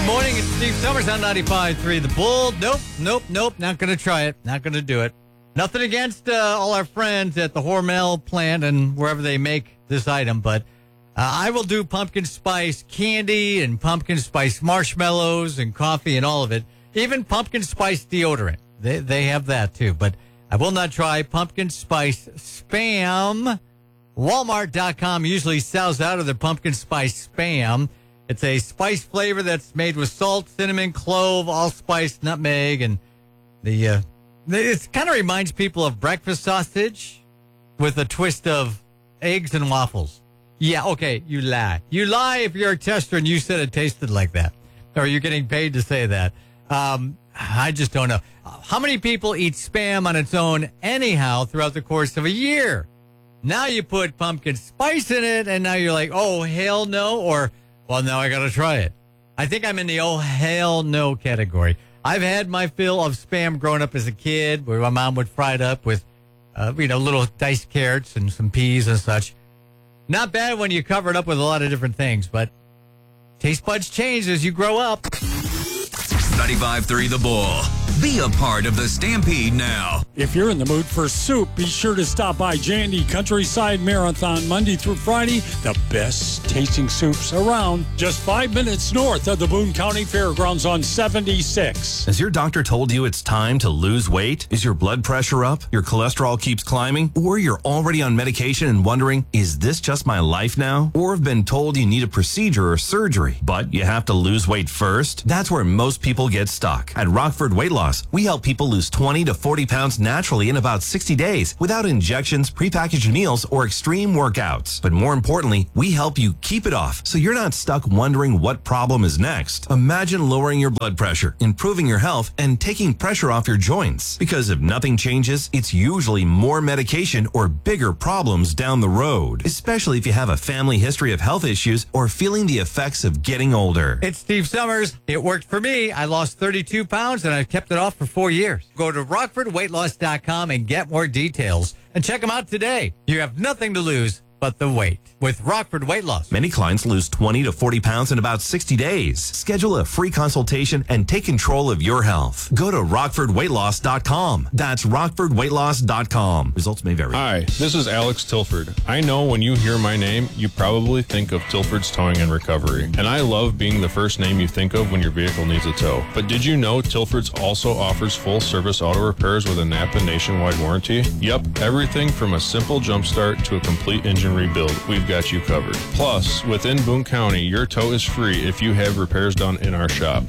Good morning. It's Steve Summers on 95.3 The Bull. Nope. Not going to try it. Not going to do it. Nothing against all our friends at the Hormel plant and wherever they make this item, but I will do pumpkin spice candy and pumpkin spice marshmallows and coffee and all of it. Even pumpkin spice deodorant. They have that too, but I will not try pumpkin spice Spam. Walmart.com usually sells out of their pumpkin spice Spam. It's a spice flavor that's made with salt, cinnamon, clove, allspice, nutmeg, and it kind of reminds people of breakfast sausage with a twist of eggs and waffles. Yeah, okay, you lie. You lie if you're a tester and you said it tasted like that, or you're getting paid to say that. I just don't know. How many people eat Spam on its own anyhow throughout the course of a year? Now you put pumpkin spice in it, and now you're like, oh, hell no, or, well, now I got to try it. I think I'm in the oh, hell no category. I've had my fill of Spam growing up as a kid, where my mom would fry it up with, little diced carrots and some peas and such. Not bad when you cover it up with a lot of different things, but taste buds change as you grow up. 95.3 The Bull. Be a part of the Stampede now. If you're in the mood for soup, be sure to stop by Jandy Countryside Marathon Monday through Friday. The best tasting soups around. Just 5 minutes north of the Boone County Fairgrounds on 76. Has your doctor told you it's time to lose weight? Is your blood pressure up? Your cholesterol keeps climbing? Or you're already on medication and wondering, is this just my life now? Or have been told you need a procedure or surgery, but you have to lose weight first? That's where most people get stuck. At Rockford Weight Loss, we help people lose 20 to 40 pounds naturally in about 60 days without injections, prepackaged meals, or extreme workouts. But more importantly, we help you keep it off so you're not stuck wondering what problem is next. Imagine lowering your blood pressure, improving your health, and taking pressure off your joints. Because if nothing changes, it's usually more medication or bigger problems down the road, especially if you have a family history of health issues or feeling the effects of getting older. It's Steve Summers. It worked for me. I lost 32 pounds and I've kept it off for 4 years. Go to RockfordWeightLoss.com and get more details. And check them out today. You have nothing to lose but the weight with Rockford Weight Loss. Many clients lose 20 to 40 pounds in about 60 days. Schedule a free consultation and take control of your health. Go to RockfordWeightLoss.com. That's RockfordWeightLoss.com. Results may vary. Hi, this is Alex Tilford. I know when you hear my name, you probably think of Tilford's Towing and Recovery. And I love being the first name you think of when your vehicle needs a tow. But did you know Tilford's also offers full-service auto repairs with a Napa nationwide warranty? Yep, everything from a simple jump start to a complete engine rebuild, we've got you covered. Plus, within Boone County, your tow is free if you have repairs done in our shop.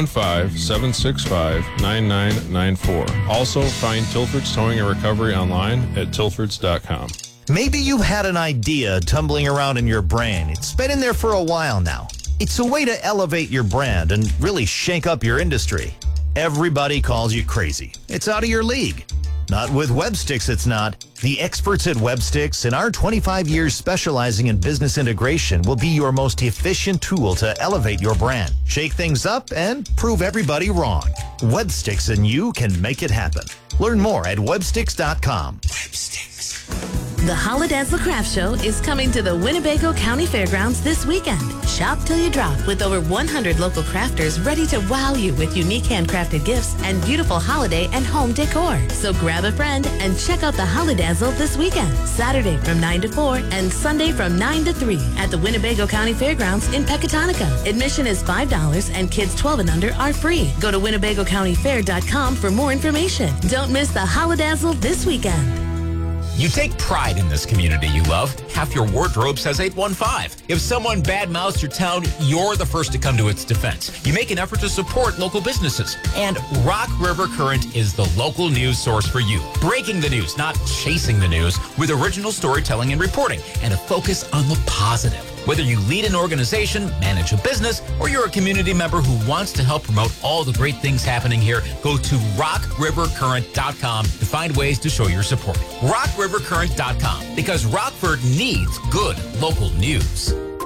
815-765-9994. Also, find Tilford's Towing and Recovery online at tilfords.com. Maybe you've had an idea tumbling around in your brain. It's been in there for a while now. It's a way to elevate your brand and really shake up your industry. Everybody calls you crazy. It's out of your league. Not with Websticks, it's not. The experts at Websticks and our 25 years specializing in business integration will be your most efficient tool to elevate your brand, shake things up, and prove everybody wrong. Websticks and you can make it happen. Learn more at websticks.com. Websticks. The Holidazzle Craft Show is coming to the Winnebago County Fairgrounds this weekend. Shop till you drop with over 100 local crafters ready to wow you with unique handcrafted gifts and beautiful holiday and home decor. So grab a friend and check out the Holidazzle this weekend, Saturday from 9 to 4 and Sunday from 9 to 3 at the Winnebago County Fairgrounds in Pecatonica. Admission is $5 and kids 12 and under are free. Go to WinnebagoCountyFair.com for more information. Don't miss the Holidazzle this weekend. You take pride in this community you love. Half your wardrobe says 815. If someone badmouths your town, you're the first to come to its defense. You make an effort to support local businesses. And Rock River Current is the local news source for you. Breaking the news, not chasing the news, with original storytelling and reporting, and a focus on the positive. Whether you lead an organization, manage a business, or you're a community member who wants to help promote all the great things happening here, go to rockrivercurrent.com to find ways to show your support. rockrivercurrent.com, because Rockford needs good local news.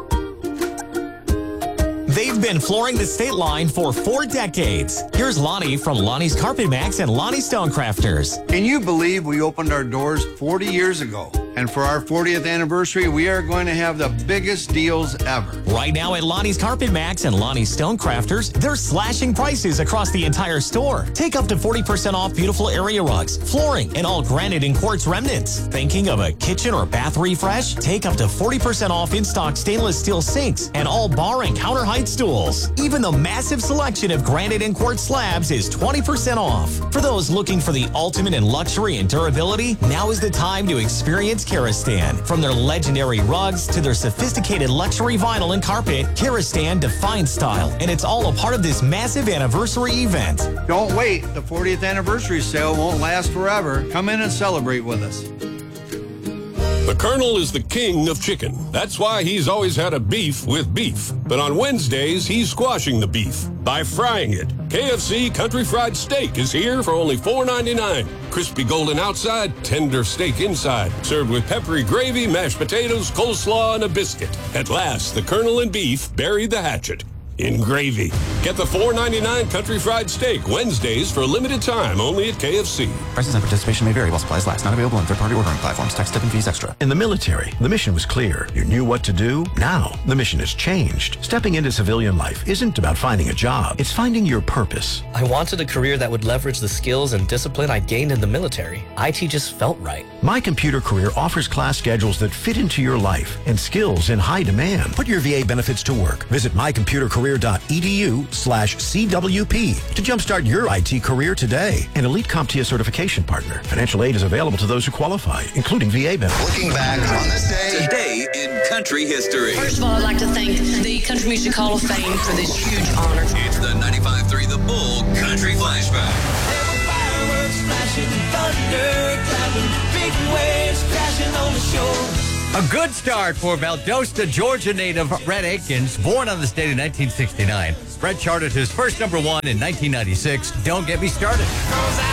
They've been flooring the state line for 4 decades. Here's Lonnie from Lonnie's Carpet Max and Lonnie Stonecrafters. Can you believe we opened our doors 40 years ago? And for our 40th anniversary, we are going to have the biggest deals ever. Right now at Lonnie's Carpet Max and Lonnie's Stonecrafters, they're slashing prices across the entire store. Take up to 40% off beautiful area rugs, flooring, and all granite and quartz remnants. Thinking of a kitchen or bath refresh? Take up to 40% off in-stock stainless steel sinks and all bar and counter height stools. Even the massive selection of granite and quartz slabs is 20% off. For those looking for the ultimate in luxury and durability, now is the time to experience Karastan. From their legendary rugs to their sophisticated luxury vinyl and carpet, Karastan defines style, and it's all a part of this massive anniversary event. Don't wait. The 40th anniversary sale won't last forever. Come in and celebrate with us. The Colonel is the king of chicken. That's why he's always had a beef with beef. But on Wednesdays, he's squashing the beef by frying it. KFC Country Fried Steak is here for only $4.99. Crispy golden outside, tender steak inside. Served with peppery gravy, mashed potatoes, coleslaw, and a biscuit. At last, the Colonel and beef buried the hatchet in gravy. Get the $4.99 Country Fried Steak Wednesdays for a limited time only at KFC. Prices and participation may vary while supplies last. Not available on third-party ordering platforms. Tax, tip, and fees extra. In the military, the mission was clear. You knew what to do. Now, the mission has changed. Stepping into civilian life isn't about finding a job. It's finding your purpose. I wanted a career that would leverage the skills and discipline I gained in the military. IT just felt right. My Computer Career offers class schedules that fit into your life and skills in high demand. Put your VA benefits to work. Visit mycomputercareer.edu/CWP to jumpstart your IT career today. An elite CompTIA certification partner. Financial aid is available to those who qualify, including VA benefits. Looking back on this day, today in country history. First of all, I'd like to thank the Country Music Hall of Fame for this huge honor. It's the 95.3 The Bull Country Flashback. Fireworks flashing, thunder clapping, big waves crashing on the shore. A good start for Valdosta, Georgia native Rhett Akins, born on this date in 1969. Rhett charted his first #1 in 1996, Don't Get Me Started.